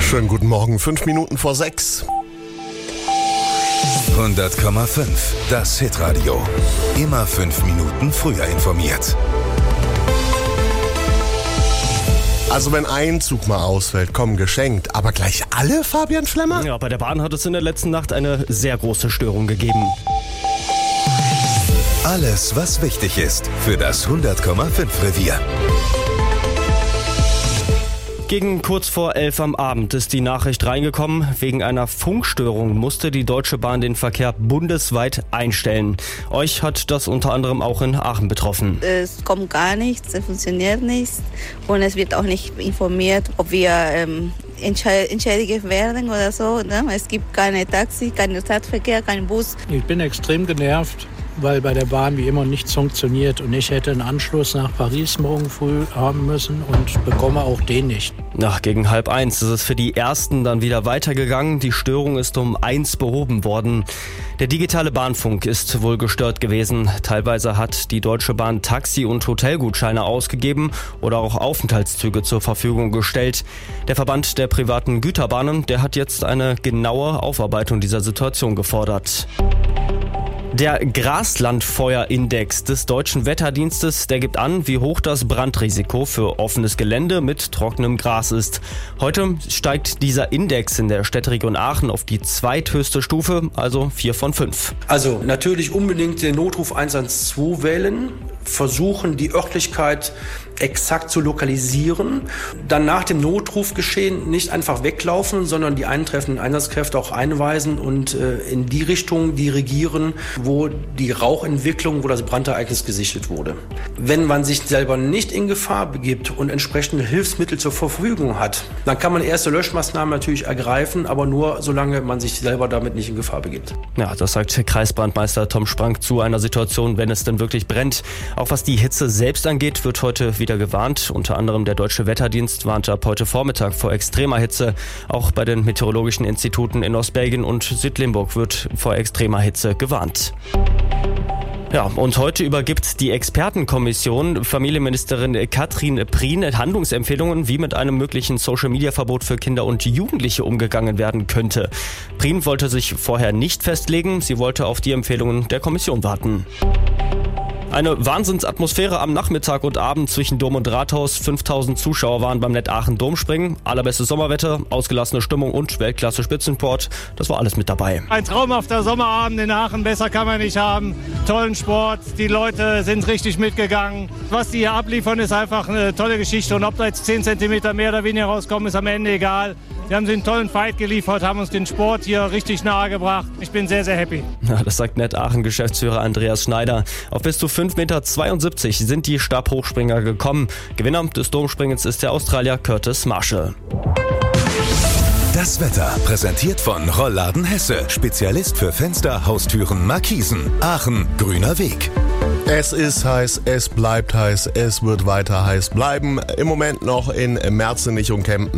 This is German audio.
Schönen guten Morgen, 5 Minuten vor 6. 100,5, das Hitradio. Immer 5 Minuten früher informiert. Also wenn ein Zug mal ausfällt, komm, geschenkt. Aber gleich alle, Fabian Schlemmer? Ja, bei der Bahn hat es in der letzten Nacht eine sehr große Störung gegeben. Alles, was wichtig ist für das 100,5 Revier. Gegen kurz vor 11 am Abend ist die Nachricht reingekommen. Wegen einer Funkstörung musste die Deutsche Bahn den Verkehr bundesweit einstellen. Euch hat das unter anderem auch in Aachen betroffen. Es kommt gar nichts, es funktioniert nichts und es wird auch nicht informiert, ob wir entschädigt werden oder so. Ne? Es gibt keine Taxi, keinen Stadtverkehr, keinen Bus. Ich bin extrem genervt, weil bei der Bahn wie immer nichts funktioniert und ich hätte einen Anschluss nach Paris morgen früh haben müssen und bekomme auch den nicht. Gegen 12:30 ist es für die Ersten dann wieder weitergegangen. Die Störung ist um 1 behoben worden. Der digitale Bahnfunk ist wohl gestört gewesen. Teilweise hat die Deutsche Bahn Taxi- und Hotelgutscheine ausgegeben oder auch Aufenthaltszüge zur Verfügung gestellt. Der Verband der privaten Güterbahnen, der hat jetzt eine genaue Aufarbeitung dieser Situation gefordert. Der Graslandfeuerindex des Deutschen Wetterdienstes, der gibt an, wie hoch das Brandrisiko für offenes Gelände mit trockenem Gras ist. Heute steigt dieser Index in der Städteregion Aachen auf die zweithöchste Stufe, also 4 von 5. Also natürlich unbedingt den Notruf 112 wählen, versuchen die Örtlichkeit exakt zu lokalisieren. Dann nach dem Notrufgeschehen nicht einfach weglaufen, sondern die eintreffenden Einsatzkräfte auch einweisen und in die Richtung dirigieren, wo die Rauchentwicklung, wo das Brandereignis gesichtet wurde. Wenn man sich selber nicht in Gefahr begibt und entsprechende Hilfsmittel zur Verfügung hat, dann kann man erste Löschmaßnahmen natürlich ergreifen, aber nur solange man sich selber damit nicht in Gefahr begibt. Ja, das sagt Kreisbrandmeister Tom Sprank zu einer Situation, wenn es denn wirklich brennt. Auch was die Hitze selbst angeht, wird heute wieder gewarnt. Unter anderem der Deutsche Wetterdienst warnt ab heute Vormittag vor extremer Hitze. Auch bei den meteorologischen Instituten in Ostbelgien und Südlimburg wird vor extremer Hitze gewarnt. Ja, und heute übergibt die Expertenkommission Familienministerin Katrin Prien Handlungsempfehlungen, wie mit einem möglichen Social-Media-Verbot für Kinder und Jugendliche umgegangen werden könnte. Prien wollte sich vorher nicht festlegen, sie wollte auf die Empfehlungen der Kommission warten. Eine Wahnsinnsatmosphäre am Nachmittag und Abend zwischen Dom und Rathaus. 5000 Zuschauer waren beim Net-Aachen Domspringen. Allerbestes Sommerwetter, ausgelassene Stimmung und Weltklasse-Spitzensport. Das war alles mit dabei. Ein traumhafter Sommerabend in Aachen, besser kann man nicht haben. Tollen Sport, die Leute sind richtig mitgegangen. Was die hier abliefern, ist einfach eine tolle Geschichte. Und ob da jetzt 10 cm mehr oder weniger rauskommen, ist am Ende egal. Wir haben einen tollen Fight geliefert, haben uns den Sport hier richtig nahe gebracht. Ich bin sehr, sehr happy. Ja, das sagt Net-Aachen-Geschäftsführer Andreas Schneider. Auf bis zu 5,72 Meter sind die Stabhochspringer gekommen. Gewinner des Domspringens ist der Australier Curtis Marshall. Das Wetter präsentiert von Rollladen Hesse. Spezialist für Fenster, Haustüren, Markisen. Aachen, grüner Weg. Es ist heiß, es bleibt heiß, es wird weiter heiß bleiben. Im Moment noch in Merzenich und Kempten